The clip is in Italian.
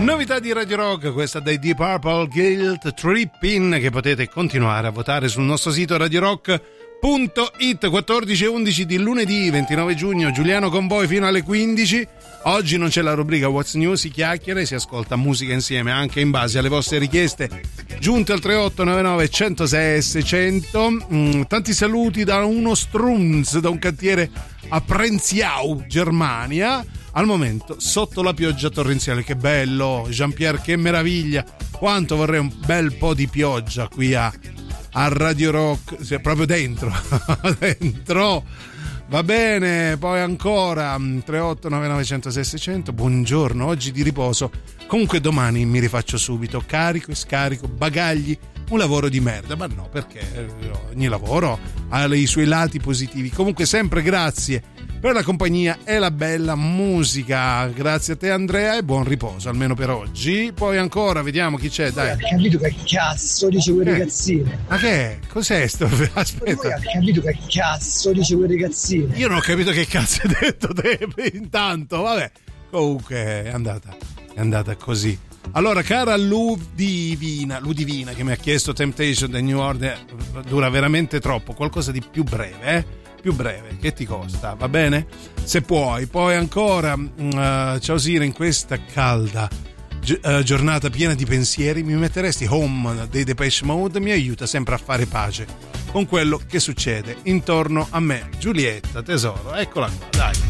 Novità di Radio Rock, questa dei Deep Purple, Guilt Trippin', che potete continuare a votare sul nostro sito radiorock.it. 14 e 11 di lunedì 29 giugno, Giuliano con voi fino alle 15. Oggi non c'è la rubrica What's New, si chiacchiera e si ascolta musica insieme anche in base alle vostre richieste giunte al 3899 106 600. Tanti saluti da uno Strunz, da un cantiere a Prenziau, Germania. Al momento sotto la pioggia torrenziale. Che bello, Jean-Pierre, che meraviglia. Quanto vorrei un bel po' di pioggia qui a Radio Rock, cioè, proprio dentro. Dentro. Va bene, poi ancora 3899 106 600. Buongiorno, oggi di riposo. Comunque domani mi rifaccio subito, carico e scarico bagagli. Un lavoro di merda, ma no, perché ogni lavoro ha i suoi lati positivi. Comunque sempre grazie per la compagnia e la bella musica. Grazie a te Andrea e buon riposo, almeno per oggi. Poi ancora, vediamo chi c'è, dai. Hai capito che cazzo dice quel ragazzino? Ma che? Cos'è sto? Aspetta. Hai capito che cazzo dice quel ragazzino? Io non ho capito che cazzo hai detto te intanto, vabbè. Comunque è andata così. Allora, cara Ludivina che mi ha chiesto Temptation The New Order, dura veramente troppo, qualcosa di più breve, più breve, che ti costa, va bene? Se puoi. Poi ancora ciao Sira, in questa calda giornata piena di pensieri mi metteresti Home dei Depeche Mode, mi aiuta sempre a fare pace con quello che succede intorno a me. Giulietta tesoro, eccola qua, dai.